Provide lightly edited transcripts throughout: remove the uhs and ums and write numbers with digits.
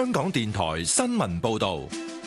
香港電台新聞報道。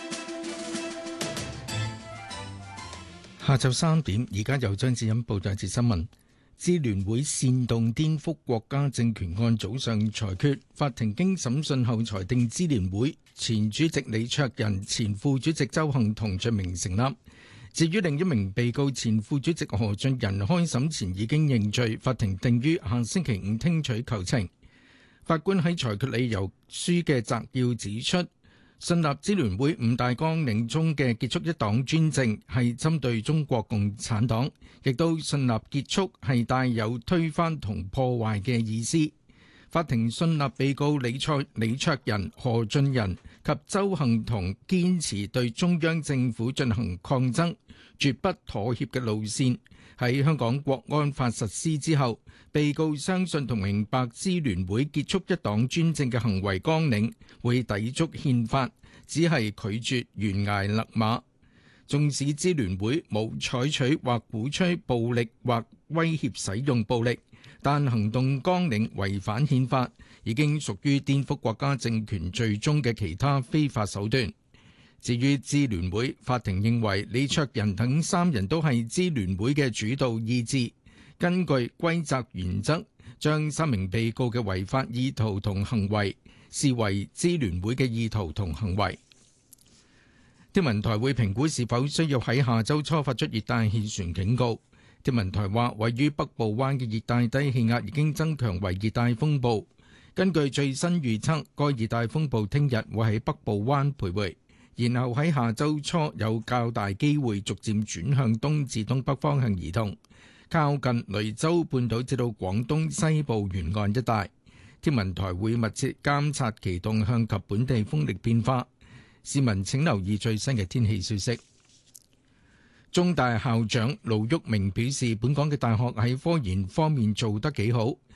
下晝3點，而家由張志欣報道一節新聞。支聯會煽動顛覆國家政權案早上裁決，法庭經審訊後裁定支聯會前主席李卓人、前副主席鄒幸彤罪名成立。至於另一名被告前副主席何俊仁，開審前已經認罪，法庭定於下星期5聽取求情。法官喺裁決理由書嘅摘要指出，信納支聯會五大綱領中嘅結束一黨專政係針對中國共產黨，亦都信納結束係帶有推翻同破壞嘅意思。法庭信納被告李卓人、何俊仁及鄒幸彤堅持對中央政府進行抗爭，絕不妥協嘅路線。喺香港國安法實施之後，被告相信同明白支聯會結束一黨專政嘅行為綱領會抵觸憲法，只係拒絕懸崖勒馬。縱使支聯會冇採取或鼓吹暴力或威脅使用暴力，但行動綱領違反憲法，已經屬於顛覆國家政權罪中嘅其他非法手段。至於支聯會，法庭認為李卓人等3人都係支聯會嘅主導意志，根據歸責原則，將3名被告嘅違法意圖同行為視為支聯會嘅意圖同行為。天文台會評估是否需要喺下週初發出熱帶氣旋警告。天文台話，位於北部灣嘅熱帶低氣壓已經增強為熱帶風暴。根據最新預測，該熱帶風暴聽日會喺北部灣徘徊，然後喺下週初有較大機會逐漸轉向東至東北方向移動，靠近雷州半島至到廣東西部沿岸一帶。天文台會密切監察其動向及本地風力變化。市民請留意最新嘅天氣消息。中大校長盧煜明表示，本港嘅大學喺科研方面做得幾好，